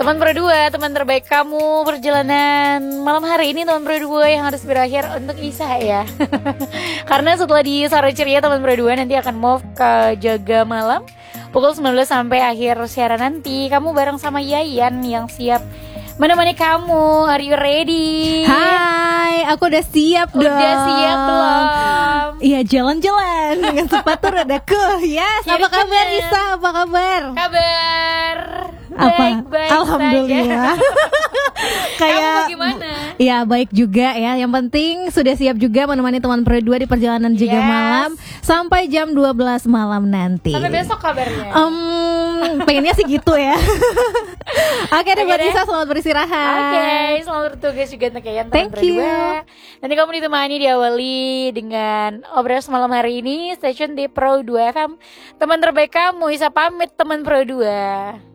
Teman Pro 2, teman terbaik kamu perjalanan malam hari ini teman Pro 2 yang harus berakhir untuk Isa ya. Karena setelah di Sore Ceria teman Pro 2 nanti akan move ke Jaga Malam pukul 19 sampai akhir siaran nanti. Kamu bareng sama Yayan yang siap menemani kamu. Are you ready? Hai, aku udah siap dong. Udah siap belum? Iya, jalan-jalan dengan sepatu radaku. Yes, apa kabar Isa? Apa kabar? Kabar baik-baik Alhamdulillah. Kamu bagaimana? Ya baik juga ya. Yang penting sudah siap juga menemani teman Pro 2 di perjalanan Jaga Malam sampai jam 12 malam nanti. Sampai besok kabarnya. Pengennya sih gitu ya. Oke deh buat Isa, selamat beristirahat. Oke, selamat bertugas juga untuk kalian teman Thank Pro you. 2. Nanti kamu ditemani diawali dengan obrolan malam hari ini stasiun di Pro 2 FM. Teman terbaik kamu, Isa pamit teman Pro 2.